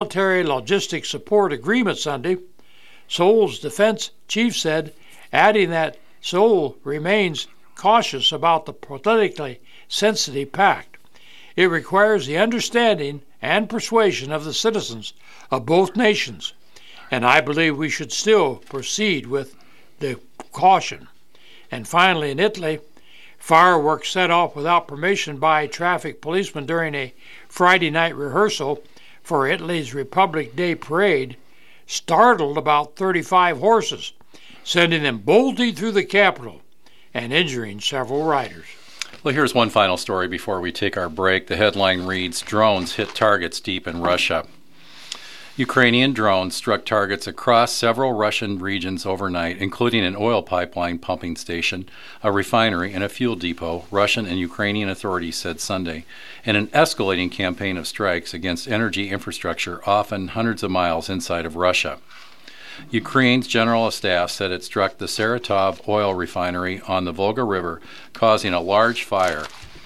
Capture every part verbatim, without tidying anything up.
military logistics support agreement Sunday, Seoul's defense chief said, adding that Seoul remains cautious about the politically sensitive pact. It requires the understanding and persuasion of the citizens of both nations, and I believe we should still proceed with the caution. And finally, in Italy, fireworks set off without permission by traffic policemen during a Friday night rehearsal for Italy's Republic Day parade startled about thirty-five horses, sending them bolting through the capital and injuring several riders. Well, here's one final story before we take our break. The headline reads, Drones hit targets deep in Russia. Ukrainian drones struck targets across several Russian regions overnight, including an oil pipeline pumping station, a refinery, and a fuel depot, Russian and Ukrainian authorities said Sunday, in an escalating campaign of strikes against energy infrastructure often hundreds of miles inside of Russia. Ukraine's General of Staff said it struck the Saratov oil refinery on the Volga River, causing a large fire.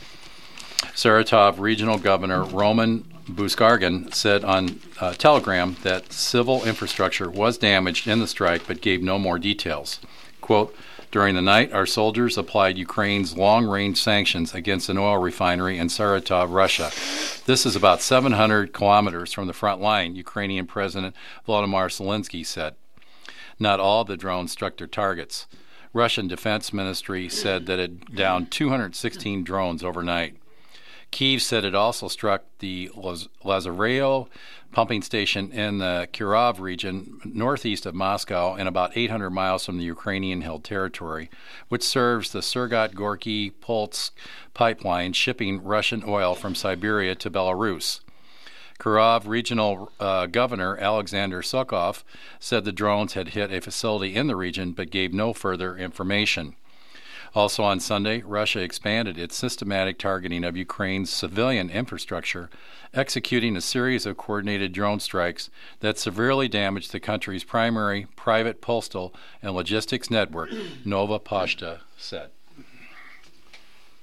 Saratov Regional Governor Roman Buskargan said on uh, Telegram that civil infrastructure was damaged in the strike but gave no more details. Quote, during the night, our soldiers applied Ukraine's long-range sanctions against an oil refinery in Saratov, Russia. This is about seven hundred kilometers from the front line, Ukrainian President Volodymyr Zelensky said. Not all the drones struck their targets. Russian Defense Ministry said that it downed two hundred sixteen drones overnight. Kyiv said it also struck the Lazarevo pumping station in the Kirov region northeast of Moscow and about eight hundred miles from the Ukrainian-held territory, which serves the Surgot-Gorky-Poltsk pipeline shipping Russian oil from Siberia to Belarus. Kirov Regional uh, Governor Alexander Sokov said the drones had hit a facility in the region but gave no further information. Also on Sunday, Russia expanded its systematic targeting of Ukraine's civilian infrastructure, executing a series of coordinated drone strikes that severely damaged the country's primary private postal and logistics network, Nova Poshta said.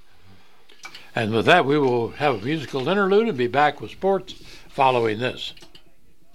And with that, we will have a musical interlude and be back with sports following this.